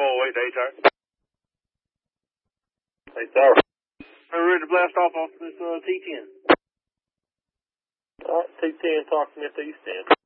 408 H-Tower. H-Tower. We're ready to blast off this T10. Alright, T10, talk to me at the East End.